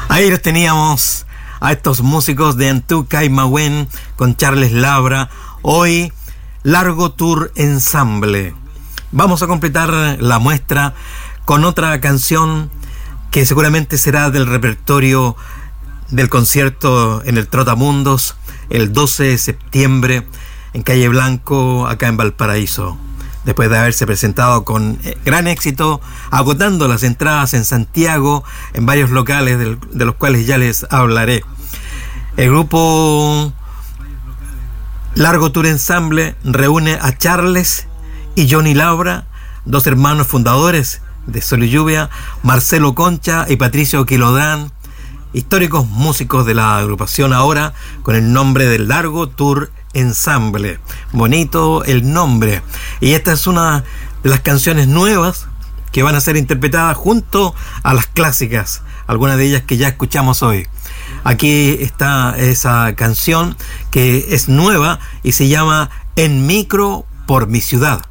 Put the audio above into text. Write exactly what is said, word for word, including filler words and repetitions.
Ahí los teníamos a estos músicos de Antuca y Mahuen con Charles Labra. Hoy, Largo Tour Ensamble. Vamos a completar la muestra con otra canción que seguramente será del repertorio del concierto en el Trotamundos el doce de septiembre en Calle Blanco, acá en Valparaíso, después de haberse presentado con gran éxito, agotando las entradas en Santiago, en varios locales de, de los cuales ya les hablaré. El grupo Largo Tour Ensamble reúne a Charles y Johnny Labra, dos hermanos fundadores de Sol y Lluvia, Marcelo Concha y Patricio Quilodrán, históricos músicos de la agrupación, ahora con el nombre de Largo Tour Ensamble. Bonito el nombre. Y esta es una de las canciones nuevas que van a ser interpretadas junto a las clásicas, algunas de ellas que ya escuchamos hoy. Aquí está esa canción que es nueva y se llama En Micro por mi ciudad.